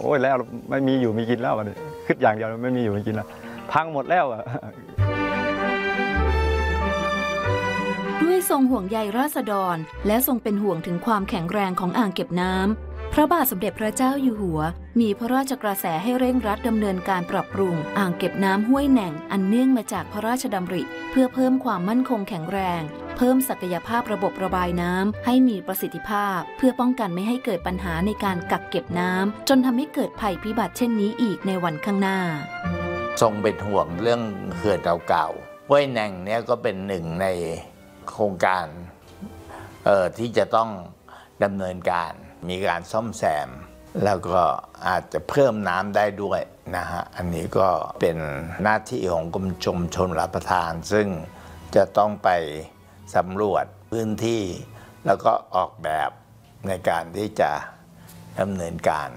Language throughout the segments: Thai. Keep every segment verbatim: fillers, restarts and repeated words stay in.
อ้ยแล้วไม่มีอยู่มีกินแล้ววันนี้คิดอย่างเดียวไม่มีอยู่มีกินแล้วพังหมดแล้วอ่ะด้วยทรงห่วงใยราษฎรและทรงเป็นห่วงถึงความแข็งแรงของอ่างเก็บน้ำพระบาทสมเด็จพระเจ้าอยู่หัวมีพระราชกระแสให้เร่งรัดดำเนินการปรับปรุงอ่างเก็บน้ำห้วยแหน่งอันเนื่องมาจากพระราชดำริเพื่อเพิ่มความมั่นคงแข็งแรงเพิ่มศักยภาพระบบระบายน้ำให้มีประสิทธิภาพเพื่อป้องกันไม่ให้เกิดปัญหาในการกักเก็บน้ำจนทำให้เกิดภัยพิบัติเช่นนี้อีกในวันข้างหน้าทรงเป็นห่วงเรื่องเขื่อนเก่าๆห้วยแหน่งเนี่ยก็เป็นหนึ่งในโครงการเอ่อที่จะต้องดำเนินการมีการซ่อมแซมแล้วก็อาจจะเพิ่มน้ำได้ด้วยนะฮะอันนี้ก็เป็นหน้าที่ของกรมชลชลประทานซึ่งจะต้องไปสำรวจพื้นที่แล้วก็ออกแบบในการที่จะดำเนินการ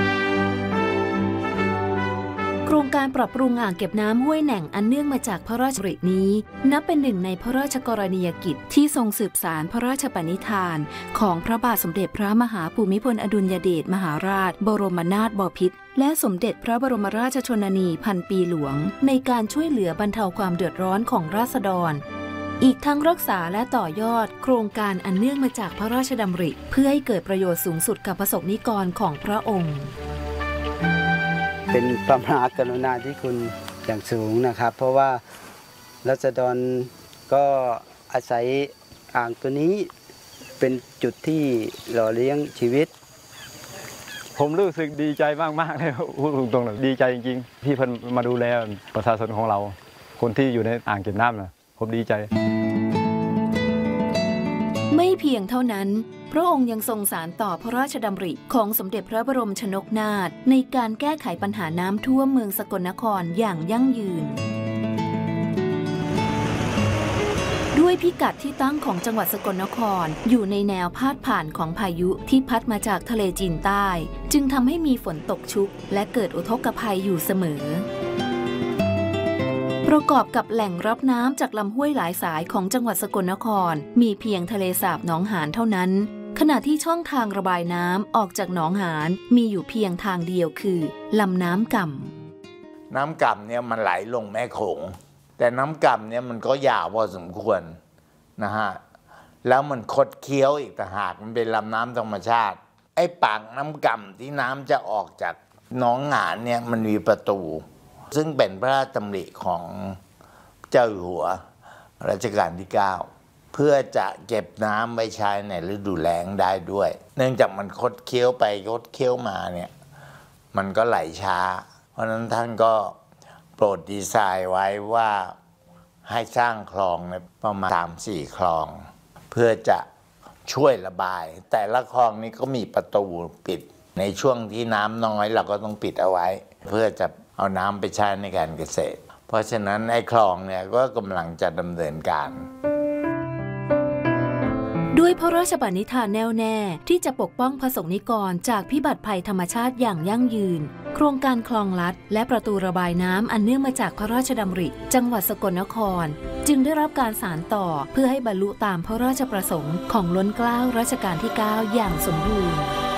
โครงการปรับปรุงอ่างเก็บน้ำห้วยแหน่งอันเนื่องมาจากพระราชดำรินี้นับเป็นหนึ่งในพระราชกรณียกิจที่ทรงสืบสานพระราชปณิธานของพระบาทสมเด็จพระมหาภูมิพลอดุลยเดชมหาราชบรมนาถบพิตรและสมเด็จพระบรมราชชนนีพันปีหลวงในการช่วยเหลือบรรเทาความเดือดร้อนของราษฎรอีกทั้งรักษาและต่อยอดโครงการอันเนื่องมาจากพระราชดำริเพื่อให้เกิดประโยชน์สูงสุดกับประสบนิกรของพระองค์เป็นพระมหากรุณาธิคุณอย่างสูงนะครับเพราะว่าราษฎรก็อาศัยอ่างตัวนี้เป็นจุดที่หล่อเลี้ยงชีวิตผมรู้สึกดีใจมากๆเลยพูดตรงๆดีใจจริงๆที่เพิ่นมาดูแลประชาชนของเราคนที่อยู่ในอ่างเก็บน้ำนะผมดีใจไม่เพียงเท่านั้นพระองค์ยังทรงสานต่อพระราชดำริของสมเด็จพระบรมชนกนาถในการแก้ไขปัญหาน้ำท่วมเมืองสกลนครอย่างยั่งยืนด้วยพิกัดที่ตั้งของจังหวัดสกลนครอยู่ในแนวพาดผ่านของพายุที่พัดมาจากทะเลจีนใต้จึงทำให้มีฝนตกชุกและเกิดอุทกภัยอยู่เสมอประกอบกับแหล่งรับน้ำจากลำห้วยหลายสายของจังหวัดสกลนครมีเพียงทะเลสาบหนองหานเท่านั้นขณะที่ช่องทางระบายน้ำออกจากหนองหานมีอยู่เพียงทางเดียวคือลำน้ำก่ำน้ำก่ำเนี่ยมันไหลลงแม่โขงแต่น้ำก่ำเนี่ยมันก็ยาวพอสมควรนะฮะแล้วมันคดเคี้ยวอีกต่างหากมันเป็นลำน้ำธรรมชาติไอ้ปากน้ำก่ำที่น้ำจะออกจากหนองหานเนี่ยมันมีประตูซึ่งเป็นพระราชดำริของเจ้าอยู่หัวรัชกาลที่เก้าเพื่อจะเก็บน้ำไว้ใช้ในฤดูแล้งได้ด้วยเนื่องจากมันคดเคี้ยวไปคดเคี้ยวมาเนี่ยมันก็ไหลช้าเพราะฉะนั้นท่านก็โปรดดีไซน์ไว้ว่าให้สร้างคลองในประมาณ สามสี่ คลองเพื่อจะช่วยระบายแต่ละคลองนี้ก็มีประตูปิดในช่วงที่น้ำน้อยเราก็ต้องปิดเอาไว้เพื่อจะเอาน้ำไปใช้ในการเกษตรเพราะฉะนั้นไอ้คลองเนี่ยก็กำลังจะดำเนินการด้วยพระราชปณิธานแน่วแน่ที่จะปกป้องประสบนิกรจากพิบัติภัยธรรมชาติอย่างยั่งยืนโครงการคลองลัดและประตูระบายน้ำอันเนื่องมาจากพระราชดำริจังหวัดสกลนครจึงได้รับการสานต่อเพื่อให้บรรลุตามพระราชประสงค์ของล้นเกล้ารัชกาลที่เก้าอย่างสมบูรณ์